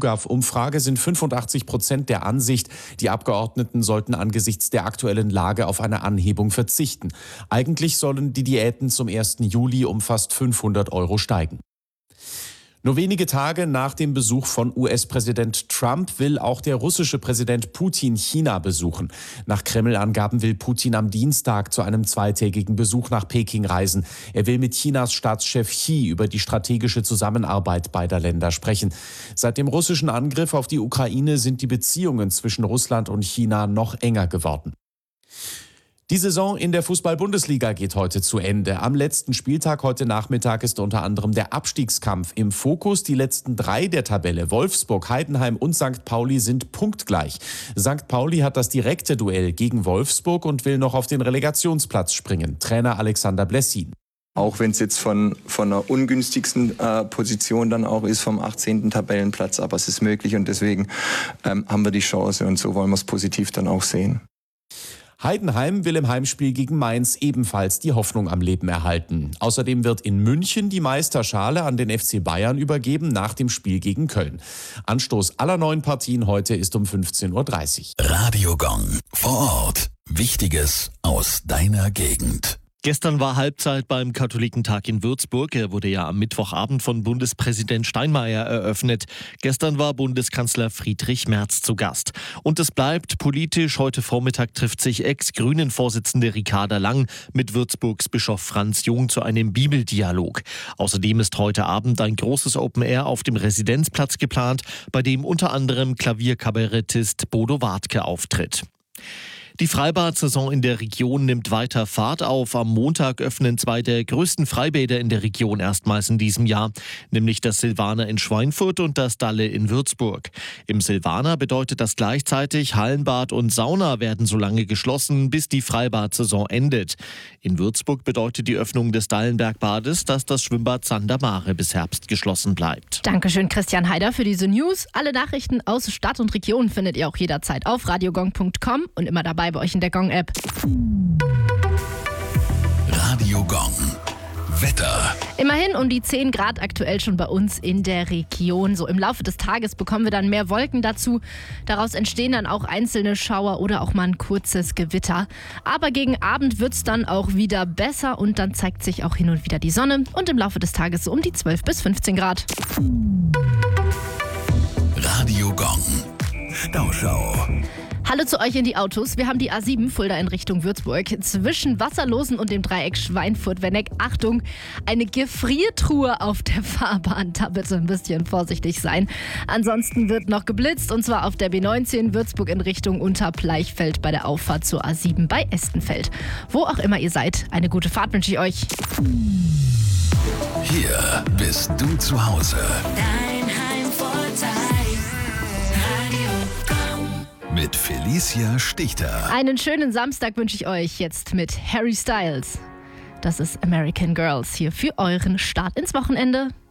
YouGov-Umfrage sind 85% der Ansicht, die Abgeordneten sollten angesichts der aktuellen Lage auf eine Anhebung verzichten. Eigentlich sollen die Diäten zum 1. Juli um fast 500 € steigen. Nur wenige Tage nach dem Besuch von US-Präsident Trump will auch der russische Präsident Putin China besuchen. Nach Kreml-Angaben will Putin am Dienstag zu einem zweitägigen Besuch nach Peking reisen. Er will mit Chinas Staatschef Xi über die strategische Zusammenarbeit beider Länder sprechen. Seit dem russischen Angriff auf die Ukraine sind die Beziehungen zwischen Russland und China noch enger geworden. Die Saison in der Fußball-Bundesliga geht heute zu Ende. Am letzten Spieltag heute Nachmittag ist unter anderem der Abstiegskampf im Fokus. Die letzten 3 der Tabelle, Wolfsburg, Heidenheim und St. Pauli, sind punktgleich. St. Pauli hat das direkte Duell gegen Wolfsburg und will noch auf den Relegationsplatz springen. Trainer Alexander Blessin. Auch wenn es jetzt von einer ungünstigsten Position dann auch ist, vom 18. Tabellenplatz. Aber es ist möglich und deswegen haben wir die Chance und so wollen wir es positiv dann auch sehen. Heidenheim will im Heimspiel gegen Mainz ebenfalls die Hoffnung am Leben erhalten. Außerdem wird in München die Meisterschale an den FC Bayern übergeben nach dem Spiel gegen Köln. Anstoß aller 9 Partien heute ist um 15:30 Uhr. Radio Gong. Vor Ort. Wichtiges aus deiner Gegend. Gestern war Halbzeit beim Katholikentag in Würzburg. Er wurde ja am Mittwochabend von Bundespräsident Steinmeier eröffnet. Gestern war Bundeskanzler Friedrich Merz zu Gast. Und es bleibt politisch. Heute Vormittag trifft sich Ex-Grünen-Vorsitzende Ricarda Lang mit Würzburgs Bischof Franz Jung zu einem Bibeldialog. Außerdem ist heute Abend ein großes Open Air auf dem Residenzplatz geplant, bei dem unter anderem Klavierkabarettist Bodo Wartke auftritt. Die Freibad-Saison in der Region nimmt weiter Fahrt auf. Am Montag öffnen 2 der größten Freibäder in der Region erstmals in diesem Jahr, nämlich das Silvaner in Schweinfurt und das Dalle in Würzburg. Im Silvaner bedeutet das gleichzeitig, Hallenbad und Sauna werden so lange geschlossen, bis die Freibad-Saison endet. In Würzburg bedeutet die Öffnung des Dallenbergbades, dass das Schwimmbad Sander Mare bis Herbst geschlossen bleibt. Dankeschön, Christian Heider, für diese News. Alle Nachrichten aus Stadt und Region findet ihr auch jederzeit auf radiogong.com und immer dabei bei euch in der Gong-App. Radio Gong. Wetter. Immerhin um die 10 Grad aktuell schon bei uns in der Region. So im Laufe des Tages bekommen wir dann mehr Wolken dazu. Daraus entstehen dann auch einzelne Schauer oder auch mal ein kurzes Gewitter. Aber gegen Abend wird es dann auch wieder besser und dann zeigt sich auch hin und wieder die Sonne. Und im Laufe des Tages so um die 12 bis 15 Grad. Radio Gong. Stauschau. Hallo zu euch in die Autos. Wir haben die A7 Fulda in Richtung Würzburg. Zwischen Wasserlosen und dem Dreieck Schweinfurt-Wenneck. Achtung, eine Gefriertruhe auf der Fahrbahn. Da bitte ein bisschen vorsichtig sein. Ansonsten wird noch geblitzt und zwar auf der B19 Würzburg in Richtung Unterbleichfeld bei der Auffahrt zur A7 bei Estenfeld. Wo auch immer ihr seid, eine gute Fahrt wünsche ich euch. Hier bist du zu Hause. Dein Heimvorteil. Mit Felicia Stichter. Einen schönen Samstag wünsche ich euch jetzt mit Harry Styles. Das ist American Girls hier für euren Start ins Wochenende.